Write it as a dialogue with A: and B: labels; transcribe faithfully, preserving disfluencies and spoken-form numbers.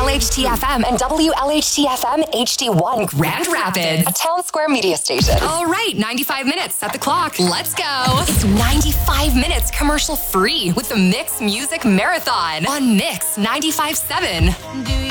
A: L H T F M and W L H T F M H D one Grand Rapids, a Town Square media station. All right, ninety-five minutes at the clock. Let's go. It's ninety-five minutes commercial free with the Mix Music Marathon on Mix ninety-five point seven.